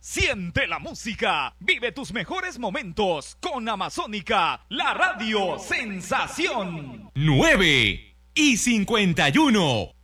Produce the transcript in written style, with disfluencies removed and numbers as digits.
Siente la música, vive tus mejores momentos con Amazónica, la radio sensación. 9:51.